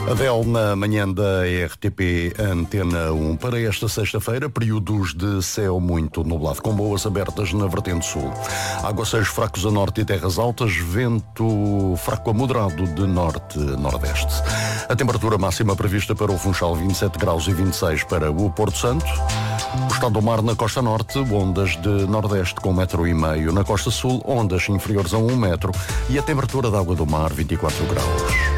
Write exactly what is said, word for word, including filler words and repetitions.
Adele na manhã da R T P Antena um. Para esta sexta-feira, períodos de céu muito nublado, com boas abertas na vertente sul. Aguaceiros fracos a norte e terras altas, vento fraco a moderado de norte-nordeste. A temperatura máxima prevista para o Funchal vinte e sete graus e vinte e seis para o Porto Santo. O estado do mar na costa norte, ondas de nordeste com um metro e meio. Na costa sul, ondas inferiores a um metro. E a temperatura da água do mar, vinte e quatro graus.